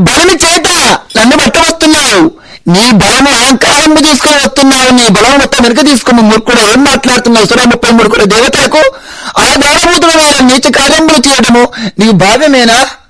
బలమి చేత నన్ను బట్ట వస్తున్నావు, నీ బలము అహంకారము తీసుకుని వస్తున్నావు, నీ బలం మొత్తం వెనుక తీసుకుని మూర్ఖుడు ఏం మాట్లాడుతున్నావు? 133 దేవతలకు ఆ దానభూతుల నీచ కార్యములు చేయడము నీకు భావ్యమేనా?